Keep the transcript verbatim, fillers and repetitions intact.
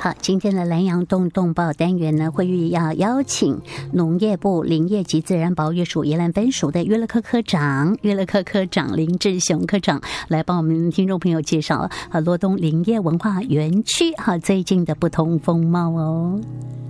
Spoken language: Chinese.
好，今天的南洋动动报单元呢，会要邀请农业部林业及自然保育署宜兰分署的约勒科科长、约勒科科长林志雄科长来帮我们听众朋友介绍啊罗东林业文化园区哈最近的不同风貌哦。